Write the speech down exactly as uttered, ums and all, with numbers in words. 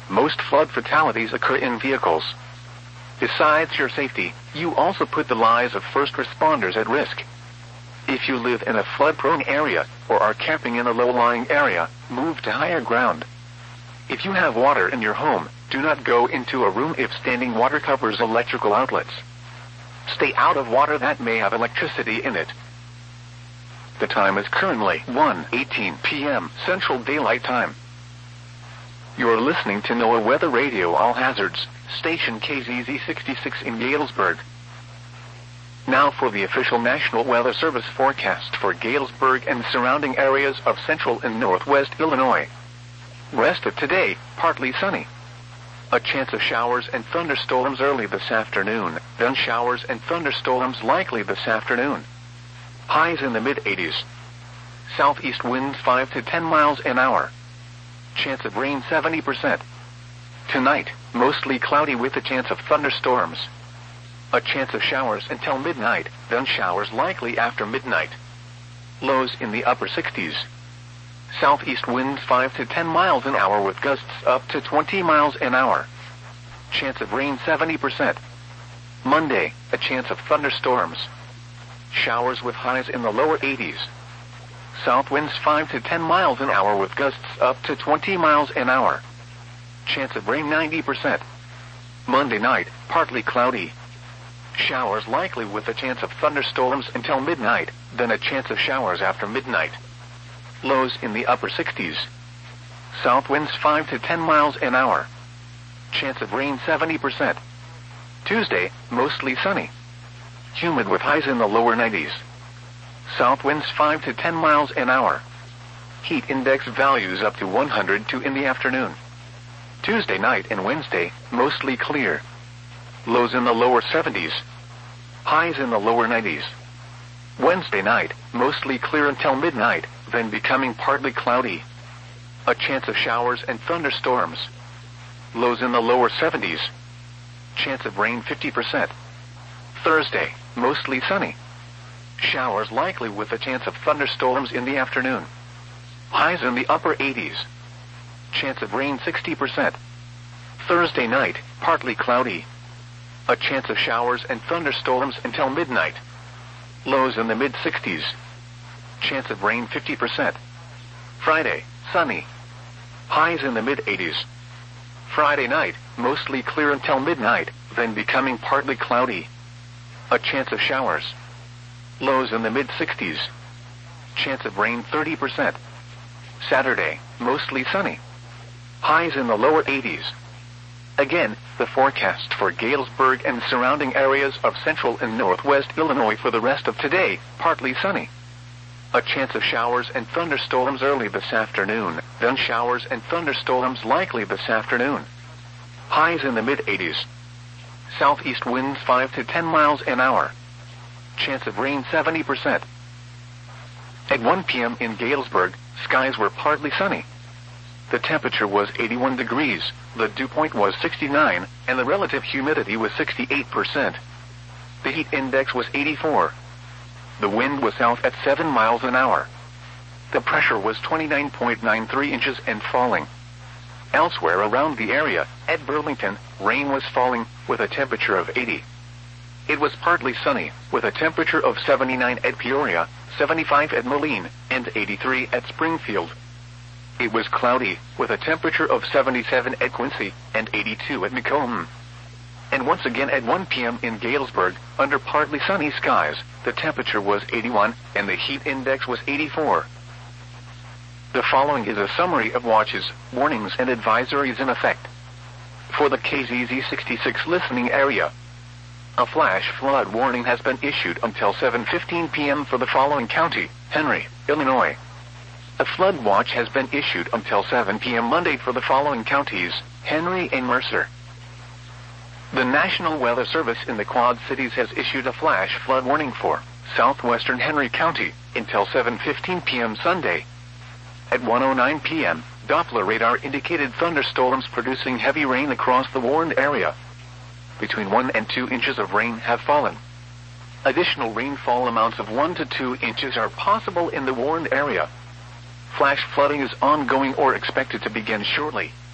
most flood fatalities occur in vehicles. Besides your safety, you also put the lives of first responders at risk. If you live in a flood-prone area or are camping in a low-lying area, move to higher ground. If you have water in your home, do not go into a room if standing water covers electrical outlets. Stay out of water that may have electricity in it. The time is currently one eighteen p m Central Daylight Time. You are listening to NOAA Weather Radio All Hazards, station K Z Z sixty-six in Galesburg. Now for the official National Weather Service forecast for Galesburg and surrounding areas of central and northwest Illinois. Rest of today, partly sunny. A chance of showers and thunderstorms early this afternoon, then showers and thunderstorms likely this afternoon. Highs in the mid eighties. Southeast winds five to ten miles an hour. Chance of rain seventy percent. Tonight, mostly cloudy with a chance of thunderstorms. A chance of showers until midnight, then showers likely after midnight. Lows in the upper sixties. Southeast winds five to ten miles an hour with gusts up to twenty miles an hour. Chance of rain seventy percent. Monday, a chance of thunderstorms. Showers with highs in the lower eighties. South winds five to ten miles an hour with gusts up to twenty miles an hour. Chance of rain ninety percent. Monday night, partly cloudy. Showers likely with a chance of thunderstorms until midnight, then a chance of showers after midnight. Lows in the upper sixties. South winds five to ten miles an hour. Chance of rain seventy percent. Tuesday, mostly sunny. Humid with highs in the lower nineties. South winds five to ten miles an hour. Heat index values up to one hundred two in the afternoon. Tuesday night and Wednesday, mostly clear. Lows in the lower seventies. Highs in the lower nineties. Wednesday night, mostly clear until midnight, then becoming partly cloudy. A chance of showers and thunderstorms. Lows in the lower seventies. Chance of rain fifty percent. Thursday, mostly sunny. Showers likely with a chance of thunderstorms in the afternoon. Highs in the upper eighties. Chance of rain sixty percent. Thursday night, partly cloudy. A chance of showers and thunderstorms until midnight. Lows in the mid sixties. Chance of rain fifty percent. Friday, sunny. Highs in the mid eighties. Friday night, mostly clear until midnight, then becoming partly cloudy. A chance of showers. Lows in the mid sixties. Chance of rain thirty percent. Saturday, mostly sunny. Highs in the lower eighties. Again, the forecast for Galesburg and surrounding areas of central and northwest Illinois for the rest of today, partly sunny. A chance of showers and thunderstorms early this afternoon, then showers and thunderstorms likely this afternoon. Highs in the mid eighties. Southeast winds five to ten miles an hour. Chance of rain seventy percent. At one p m in Galesburg, skies were partly sunny. The temperature was eighty-one degrees, the dew point was sixty-nine, and the relative humidity was sixty-eight percent. The heat index was eighty-four. The wind was south at seven miles an hour. The pressure was twenty-nine point nine three inches and falling. Elsewhere around the area, at Burlington, rain was falling, with a temperature of eighty. It was partly sunny, with a temperature of seventy-nine at Peoria, seventy-five at Moline, and eighty-three at Springfield. It was cloudy, with a temperature of seventy-seven at Quincy, and eighty-two at Macomb. And once again at one p m in Galesburg, under partly sunny skies, the temperature was eighty-one, and the heat index was eighty-four. The following is a summary of watches, warnings, and advisories in effect. For the K Z Z sixty-six listening area, a flash flood warning has been issued until seven fifteen p m for the following county: Henry, Illinois. A flood watch has been issued until seven p m Monday for the following counties: Henry and Mercer. The National Weather Service in the Quad Cities has issued a flash flood warning for southwestern Henry County until seven fifteen p m Sunday. At one oh nine p m, Doppler radar indicated thunderstorms producing heavy rain across the warned area. Between one and two inches of rain have fallen. Additional rainfall amounts of one to two inches are possible in the warned area. Flash flooding is ongoing or expected to begin shortly.